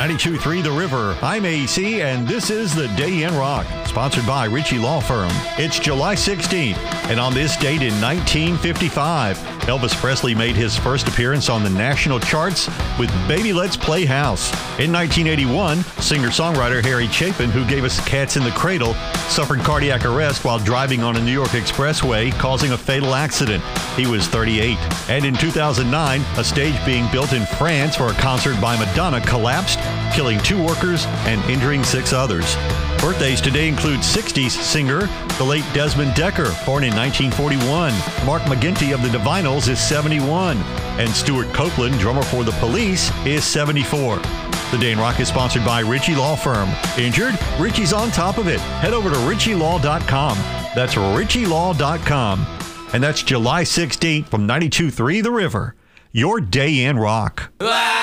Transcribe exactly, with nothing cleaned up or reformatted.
ninety-two point three The River. I'm A C, and this is The Day in Rock, sponsored by Ritchie Law Firm. It's July sixteenth, and on this date in nineteen fifty-five, Elvis Presley made his first appearance on the national charts with Baby Let's Play House. In nineteen eighty-one, singer-songwriter Harry Chapin, who gave us Cats in the Cradle, suffered cardiac arrest while driving on a New York expressway, causing a fatal accident. He was thirty-eight. And in two thousand nine, a stage being built in France for a concert by Madonna collapsed, killing two workers and injuring six others. Birthdays today include sixties singer, the late Desmond Decker, born in nineteen forty-one. Mark McGinty of the Divinyls is seventy-one. And Stuart Copeland, drummer for The Police, is seventy-four. The Day in Rock is sponsored by Ritchie Law Firm. Injured? Ritchie's on top of it. Head over to ritchie law dot com. That's ritchie law dot com. And that's July sixteenth from ninety-two point three The River. Your Day in Rock. Ah!